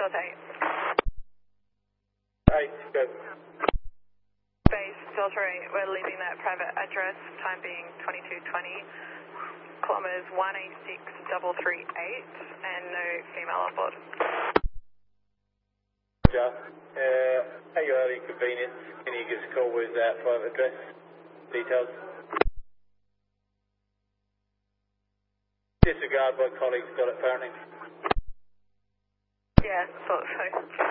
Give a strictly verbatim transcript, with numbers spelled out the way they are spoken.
Delta eight. eight, go. Base Delta eight, we're leaving that private address, time being twenty-two twenty, kilometers one eight six three three eight, and no female on board. Roger. Uh, at your early convenience, can you give us a call with that private address details? Disregard by colleagues got it apparently. Yeah, thought so.